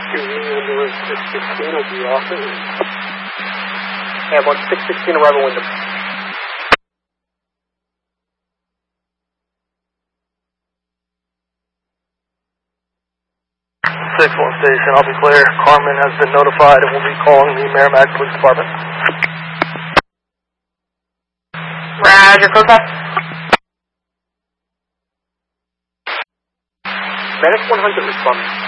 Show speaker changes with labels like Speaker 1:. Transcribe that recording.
Speaker 1: Ambulance 616 will be off it. Ambulance 616 arrival window.
Speaker 2: 6-1 station, I'll be clear. Carmen has been notified and will be calling the Merrimack Police Department.
Speaker 3: Roger, Coca.
Speaker 1: Medic 100 responding.